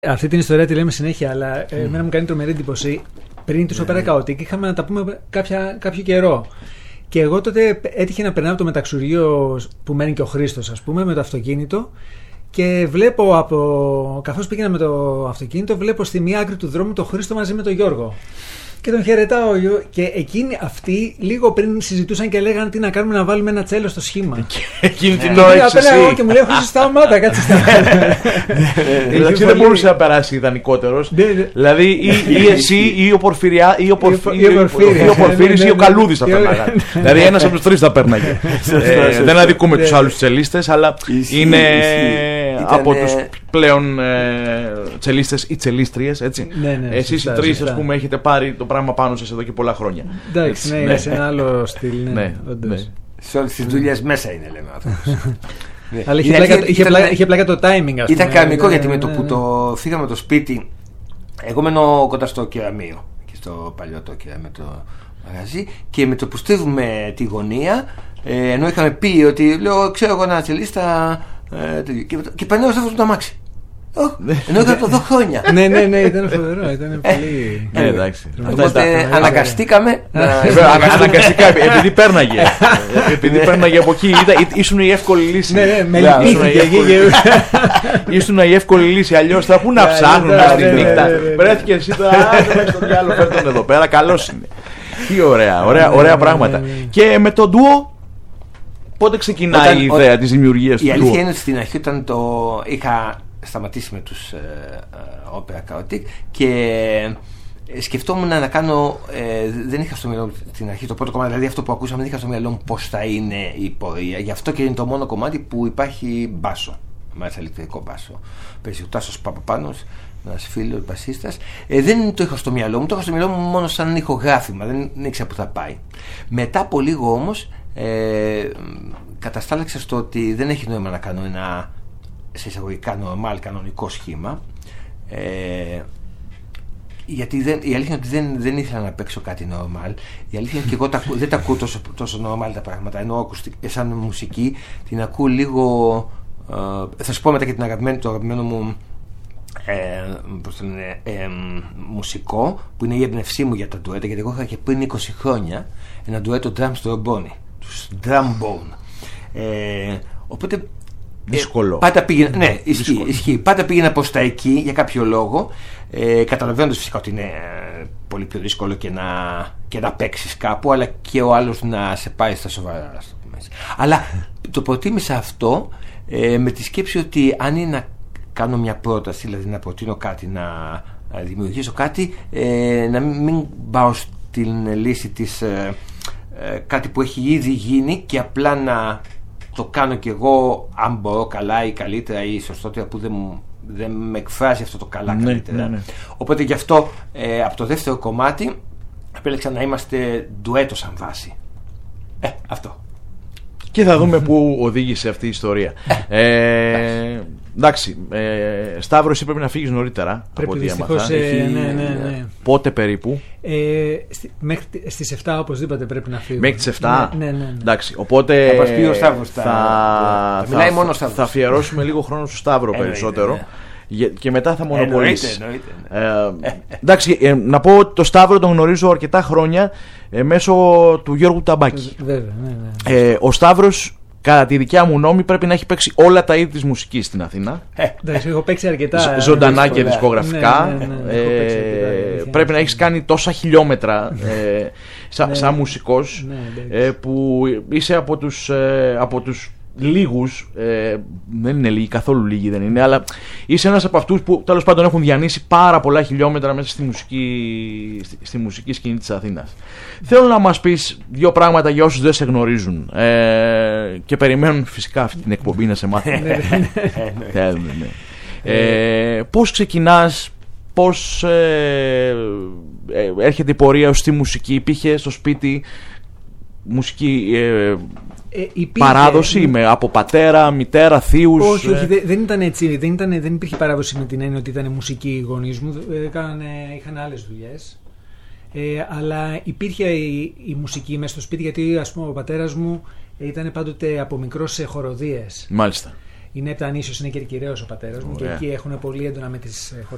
Αυτή την ιστορία τη λέμε συνέχεια, αλλά εμένα μου κάνει τρομερή εντύπωση. Πριν τη Οπέρα Καοτίκ είχαμε να τα πούμε κάποιο καιρό. Και εγώ τότε έτυχε να περνάω από το μεταξουργείο που μένει και ο Χρήστος, ας πούμε, με το αυτοκίνητο. Και βλέπω καθώς πήγαινα με το αυτοκίνητο, βλέπω στη μία άκρη του δρόμου τον Χρήστο μαζί με τον Γιώργο. Και τον χαιρετάω. Και εκείνοι αυτοί λίγο πριν συζητούσαν και λέγανε τι να κάνουμε, να βάλουμε ένα τσέλο στο σχήμα. Και εκείνη την ώρα έξω. Και μου λέει: Χρήστο, σταμάτα, κάτσε σταμάτα. Δηλαδή δεν μπορούσε να περάσει ιδανικότερος. Δηλαδή ή εσύ ή ο Πορφύρης ή ο Καλούδης θα περνάγανε. Δηλαδή ένας από τους τρεις θα περνάγε. Δεν αδικούμε τους άλλους τσελίστες, αλλά είναι από τους πλέον τσελίστες ή τσελίστριες, έτσι. Εσείς οι τρεις, ας πούμε, έχετε πάρει το πράγμα πάνω σας εδώ και πολλά χρόνια. Εντάξει, ναι, σε ένα άλλο στυλ. Σε όλες τις δουλειές μέσα είναι, λέμε αυτό. Αλλά είχε πλάκα το timing, ας πούμε. Ήταν καμικό, γιατί με το που φύγαμε το σπίτι, εγώ μένω κοντά στο κεραμείο και στο παλιό το κεραμείο το μαγαζί, και με το που στρίβουμε τη γωνία, ενώ είχαμε πει ότι λέω ξέρω εγώ ένα τσελίστα, και περνάω στο το αμάξι. Ενώ είχα το δω χρόνια. Ναι, ήταν φοβερό, ήταν πολύ. Εντάξει. Οπότε αναγκαστήκαμε. Αναγκαστικά, επειδή πέρναγε. Επειδή πέρναγε από εκεί, ήσουν η εύκολη λύση. Ήσουν η εύκολη λύση. Αλλιώς θα πού να ψάχνουν τη νύχτα. Βρέθηκε εσύ τώρα, στο διάλογο, φέρ τον εδώ πέρα. Καλώς είναι. Τι ωραία πράγματα. Και με το ντουο, πότε ξεκινάει η ιδέα της δημιουργίας του ντουο? Η αλήθεια είναι ότι στην αρχή όταν είχα σταματήσει με τους Όπερα Καοτίκ και σκεφτόμουν να κάνω, δεν είχα στο μυαλό μου στην αρχή το πρώτο κομμάτι, δηλαδή αυτό που ακούσαμε, δεν είχα στο μυαλό μου πώς θα είναι η πορεία. Γι' αυτό και είναι το μόνο κομμάτι που υπάρχει μπάσο, μάλιστα ηλεκτρικό μπάσο. Παίζει ο Τάσος Παπαπάνος, ένας φίλος μπασίστας. Δεν το είχα στο μυαλό μου, το είχα στο μυαλό μου μόνο σαν ηχογράφημα, δεν ήξερα που θα πάει. Μετά από λίγο όμως καταστάλαξα στο ότι δεν έχει νόημα να κάνω ένα σε εισαγωγικά normal κανονικό σχήμα, γιατί η αλήθεια είναι ότι δεν ήθελα να παίξω κάτι normal. Η αλήθεια είναι και εγώ δεν τα ακούω τόσο normal τα πράγματα, ενώ σαν μουσική την ακούω λίγο, θα σου πω μετά και το αγαπημένο μου μουσικό που είναι η έμπνευσή μου για τα ντουέτα, γιατί εγώ είχα και πριν 20 χρόνια ένα ντουέτο drum στο Romboni, τους Drumbone, οπότε δύσκολο. Πάντα πήγαινα, ναι, ισχύει. Πάντα πήγαινα προς τα εκεί για κάποιο λόγο, καταλαβαίνοντας φυσικά ότι είναι πολύ πιο δύσκολο και να παίξεις κάπου, αλλά και ο άλλος να σε πάει στα σοβαρά. Αλλά το προτίμησα αυτό με τη σκέψη ότι αν είναι να κάνω μια πρόταση, δηλαδή να προτείνω κάτι, να δημιουργήσω κάτι, να μην πάω στην λύση της κάτι που έχει ήδη γίνει και απλά να το κάνω κι εγώ, αν μπορώ καλά ή καλύτερα ή σωστότερα, που δεν με εκφράζει αυτό το καλά καλύτερα. Ναι. Οπότε γι' αυτό από το δεύτερο κομμάτι επέλεξα να είμαστε ντουέτο σαν βάση. Αυτό. Και θα δούμε πού οδήγησε αυτή η ιστορία. Εντάξει, Σταύρο, εσύ πρέπει να φύγεις νωρίτερα. Πρέπει, δυστυχώς, ναι. Πότε περίπου? Στις 7 οπωσδήποτε πρέπει να φύγω. Μέχρι τις 7? Ναι. Εντάξει, οπότε θα μας πει ο Σταύρος. Θα αφιερώσουμε λίγο χρόνο στο Σταύρο περισσότερο. Και μετά θα μονοπολίσει. Εντάξει, να πω ότι το Σταύρο τον γνωρίζω αρκετά χρόνια μέσω του Γιώργου Ταμπάκη. Βέβαια. Ο Σταύρος, κατά τη δικιά μου νόμη, πρέπει να έχει παίξει όλα τα είδη της μουσικής στην Αθήνα. Εντάξει, έχω παίξει αρκετά. Ζωντανά και δισκογραφικά. Πρέπει να έχεις κάνει τόσα χιλιόμετρα σαν μουσικός, που είσαι από τους λίγους, δεν είναι λίγοι, καθόλου λίγοι δεν είναι, αλλά είσαι ένας από αυτούς που τέλος πάντων έχουν διανύσει πάρα πολλά χιλιόμετρα μέσα στη μουσική σκηνή της Αθήνας. Θέλω να μας πεις δύο πράγματα για όσους δεν σε γνωρίζουν και περιμένουν φυσικά αυτή την εκπομπή να σε μάθουν. Πώς ξεκινάς, πώς έρχεται η πορεία στη μουσική? Υπήρχε στο σπίτι μουσική παράδοση από πατέρα, μητέρα, θείους? Όχι, δεν ήταν έτσι. Δεν υπήρχε παράδοση με την έννοια ότι ήταν μουσική οι γονείς μου. Είχαν άλλες δουλειές. Αλλά υπήρχε η μουσική μέσα στο σπίτι, γιατί ας πούμε ο πατέρας μου ήταν πάντοτε από μικρός σε χοροδίες. Μάλιστα. Είναι Επτανήσιος, είναι Κερκυραίος ο πατέρας μου. Ωραία. Και εκεί έχουν πολύ έντονα με τις χοροδίες.